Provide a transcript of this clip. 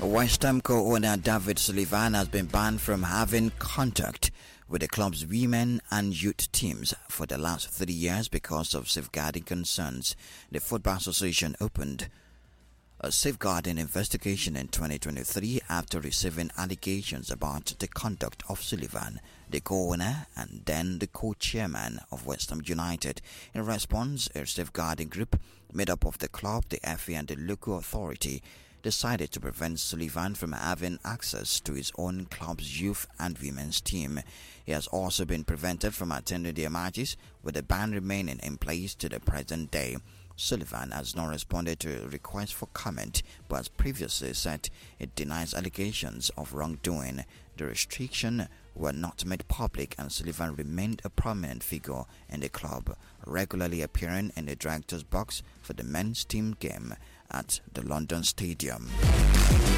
West Ham co-owner David Sullivan has been banned from having contact with the club's women and youth teams for the last 3 years because of safeguarding concerns. The Football Association opened a safeguarding investigation in 2023 after receiving allegations about the conduct of Sullivan, the co-owner and then the co-chairman of West Ham United. In response, a safeguarding group made up of the club, the FA and the local authority decided to prevent Sullivan from having access to his own club's youth and women's team. He has also been prevented from attending their matches, with the ban remaining in place to the present day. Sullivan has not responded to a request for comment, but as previously said, it denies allegations of wrongdoing. The restrictions were not made public and Sullivan remained a prominent figure in the club, regularly appearing in the director's box for the men's team game at the London Stadium.